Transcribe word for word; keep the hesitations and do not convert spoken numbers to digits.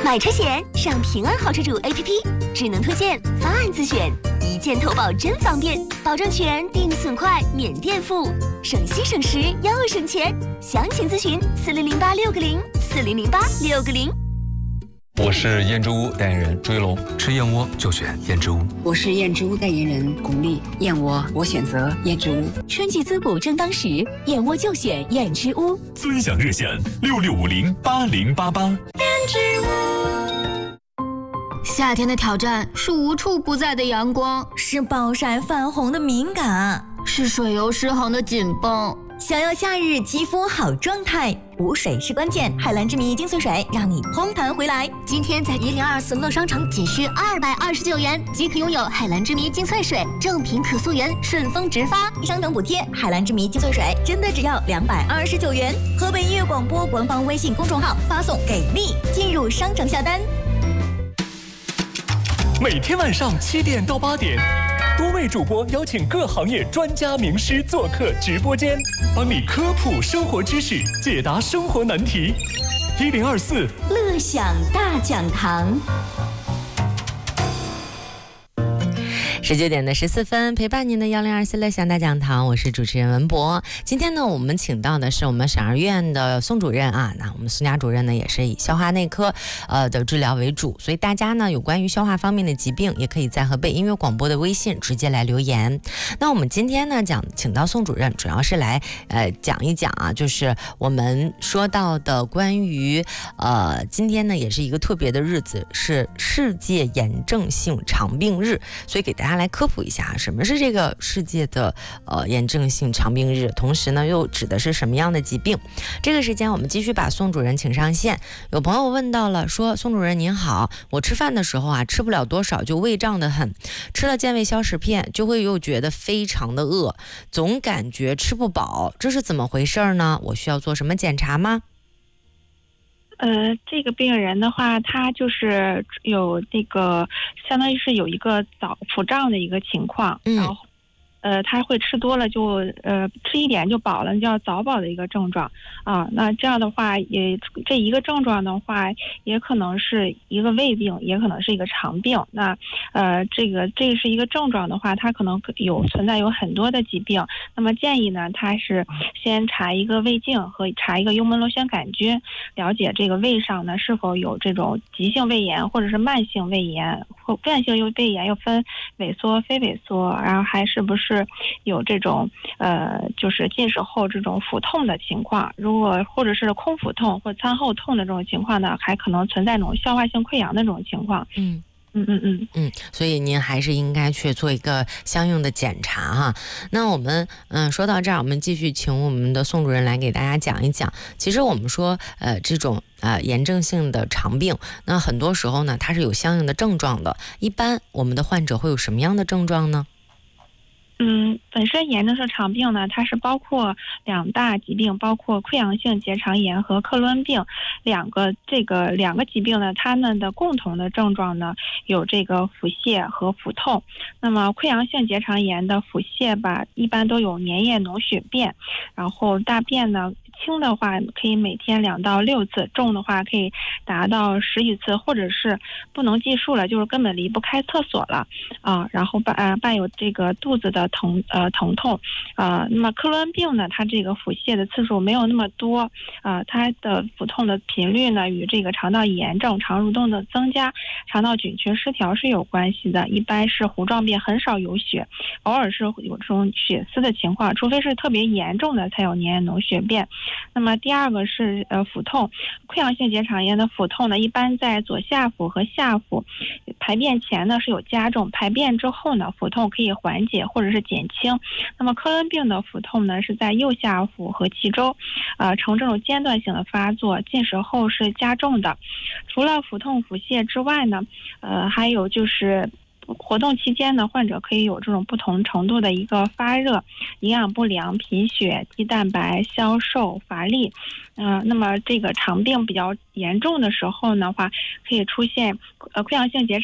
买车险上平安好车主 A P P， 智能推荐，方案自选，一键投保真方便，保证全，定损快，免垫付，省心省时又省钱。详情咨询四零零八六个零四零零八六个零。 我是燕之屋代言人朱一龙，吃燕窝就选燕之屋。 我是燕之屋代言人巩俐，燕窝我选择燕之屋。 春季滋补正当时，燕窝就选燕之屋。 尊享热线六六五零八零八八。燕之屋。夏天的挑战是无处不在的阳光， 是暴晒泛红的敏感， 是水油失衡的紧绷。 想要夏日肌肤好状态，补水是关键。海蓝之谜精粹水让你烘弹回来。 今天在一零二四乐商城仅需二百二十九元即可拥有海蓝之谜精粹水，正品可溯源，顺丰直发， 商城补贴。海蓝之谜精粹水真的只要两百二十九元。河北音乐广播官方微信公众号发送给力进入商城下单。 每天晚上七点到八点，多位主播邀请各行业专家名师做客直播间，帮你科普生活知识，解答生活难题。一零二四乐享大讲堂。 十九点的十四分，陪伴您的幺零二四乐享大讲堂，我是主持人文博。今天呢，我们请到的是我们省二院的宋主任啊，那我们宋家主任呢也是以消化内科呃的治疗为主，所以大家呢有关于消化方面的疾病，也可以在河北音乐广播的微信直接来留言。那我们今天呢讲请到宋主任，主要是来呃讲一讲啊，就是我们说到的关于呃今天呢也是一个特别的日子，是世界炎症性肠病日，所以给大家来科普一下什么是这个世界的呃炎症性肠病日，同时呢又指的是什么样的疾病。这个时间我们继续把宋主任请上线。有朋友问到了，说宋主任您好，我吃饭的时候啊吃不了多少就胃胀得很，吃了健胃消食片就会又觉得非常的饿，总感觉吃不饱，这是怎么回事呢？我需要做什么检查吗？ 呃，这个病人的话，他就是有这个，相当于是有一个早腹胀的一个情况， 嗯、 然后，呃，他会吃多了就呃吃一点就饱了，叫早饱的一个症状啊。那这样的话，也这一个症状的话，也可能是一个胃病，也可能是一个肠病。那呃，这个这是一个症状的话，它可能有存在有很多的疾病。那么建议呢，他是先查一个胃镜和查一个幽门螺旋杆菌，了解这个胃上呢是否有这种急性胃炎或者是慢性胃炎，或慢性胃炎又分萎缩、非萎缩，然后还是不是有这种呃，就是进食后这种腹痛的情况，如果或者是空腹痛或餐后痛的这种情况呢，还可能存在这种消化性溃疡的这种情况。 嗯。 嗯嗯嗯嗯，所以您还是应该去做一个相应的检查哈。那我们嗯说到这儿，我们继续请我们的宋主任来给大家讲一讲。其实我们说呃这种呃炎症性的肠病，那很多时候呢它是有相应的症状的。一般我们的患者会有什么样的症状呢？ 嗯，本身炎症性肠病呢，它是包括两大疾病，包括溃疡性结肠炎和克罗恩病两个这个两个疾病呢，它们的共同的症状呢有这个腹泻和腹痛。那么溃疡性结肠炎的腹泻吧，一般都有粘液脓血便，然后大便呢轻的话可以每天两到六次，重的话可以达到十几次，或者是不能计数了，就是根本离不开厕所了啊。然后伴呃伴有这个肚子的疼呃疼痛啊、呃。那么克罗恩病呢，它这个腹泻的次数没有那么多啊、呃，它的腹痛的频率呢与这个肠道炎症、肠蠕动的增加、肠道菌群失调是有关系的。一般是糊状便，很少有血，偶尔是有这种血丝的情况，除非是特别严重的才有粘液脓血便。那么第二个是呃腹痛，溃疡性结肠炎的腹痛呢，一般在左下腹和下腹，排便前呢是有加重，排便之后呢腹痛可以缓解或者是减轻。那么克罗恩病的腹痛呢是在右下腹和脐周，呃呈这种间断性的发作，进食后是加重的。除了腹痛腹泻之外呢，呃还有就是活动期间呢，患者可以有这种不同程度的一个发热、营养不良、贫血、低蛋白、消瘦、乏力。嗯、呃，那么这个肠病比较严重的时候的话，可以出现呃溃疡性结